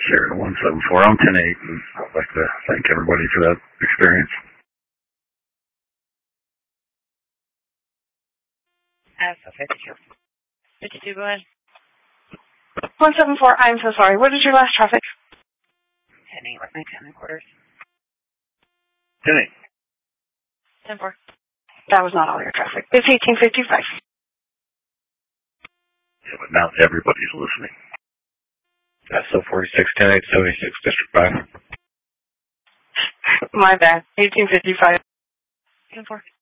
Sierra 174. I'm 10-8, and I'd like to thank everybody for that experience. So 52. 52, go ahead. 174, I'm so sorry. What is your last traffic? 10-8 with my 10 quarters. 10-8. 10-4. That was not all your traffic. It's 1855. Yeah, but now everybody's listening. That's so 46, 10-8, 76, District 5. My bad. 1855. 10-4.